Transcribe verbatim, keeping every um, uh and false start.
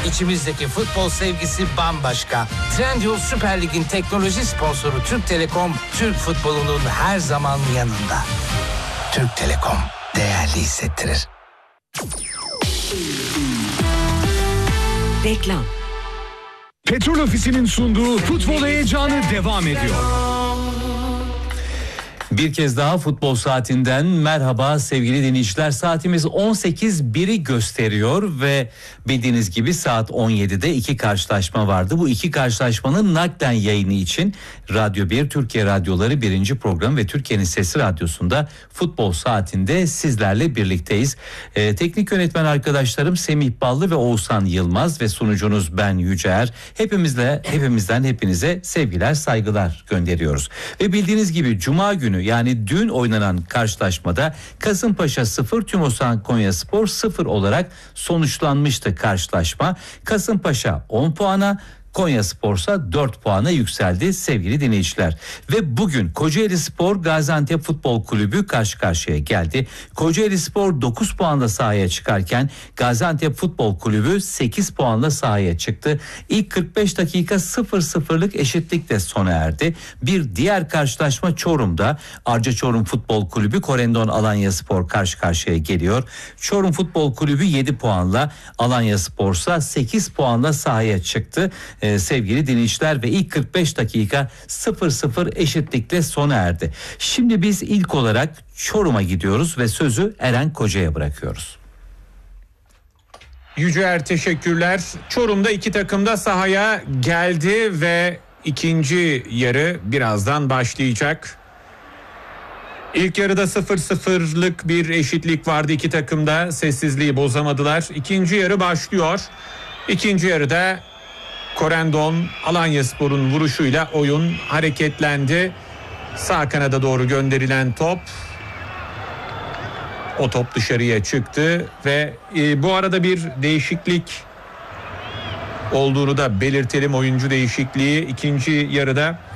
İçimizdeki futbol sevgisi bambaşka. Trendyol Süper Lig'in teknoloji sponsoru Türk Telekom, Türk futbolunun her zaman yanında. Türk Telekom değerli hissettirir. Reklam. Petrol Ofisi'nin sunduğu futbol heyecanı devam ediyor. Bir kez daha futbol saatinden merhaba sevgili dinleyiciler. Saatimiz on sekiz biri gösteriyor ve bildiğiniz gibi saat on yedide iki karşılaşma vardı. Bu iki karşılaşmanın naklen yayını için Radyo bir, Türkiye Radyoları birinci program ve Türkiye'nin Sesi Radyosu'nda futbol saatinde sizlerle birlikteyiz. Ee, teknik yönetmen arkadaşlarım Semih Ballı ve Oğuzhan Yılmaz ve sunucunuz ben Yüceer. Hepimizle, hepimizden hepinize sevgiler, saygılar gönderiyoruz. Ve bildiğiniz gibi Cuma günü, yani dün oynanan karşılaşmada Kasımpaşa sıfır, Tümosan Konyaspor sıfır olarak sonuçlanmıştı karşılaşma. Kasımpaşa on puana, Konyaspor'sa dört puana yükseldi sevgili dinleyiciler. Ve bugün Kocaelispor Gaziantep Futbol Kulübü karşı karşıya geldi. Kocaelispor dokuz puanla sahaya çıkarken Gaziantep Futbol Kulübü sekiz puanla sahaya çıktı. İlk kırk beş dakika sıfır sıfırlık eşitlikle sona erdi. Bir diğer karşılaşma Çorum'da. Arca Çorum Futbol Kulübü Korendon Alanyaspor karşı karşıya geliyor. Çorum Futbol Kulübü yedi puanla, Alanyaspor'sa sekiz puanla sahaya çıktı. Ee, sevgili dinleyiciler ve ilk kırk beş dakika sıfır sıfır eşitlikle sona erdi. Şimdi biz ilk olarak Çorum'a gidiyoruz ve sözü Eren Koca'ya bırakıyoruz. Yüceer teşekkürler. Çorum'da iki takım da sahaya geldi ve ikinci yarı birazdan başlayacak. İlk yarıda sıfır sıfırlık bir eşitlik vardı, iki takım da sessizliği bozamadılar. İkinci yarı başlıyor. İkinci yarıda Korendon Alanyaspor'un vuruşuyla oyun hareketlendi. Sağ kanada doğru gönderilen top, o top dışarıya çıktı ve e, bu arada bir değişiklik olduğunu da belirtelim. Oyuncu değişikliği ikinci yarıda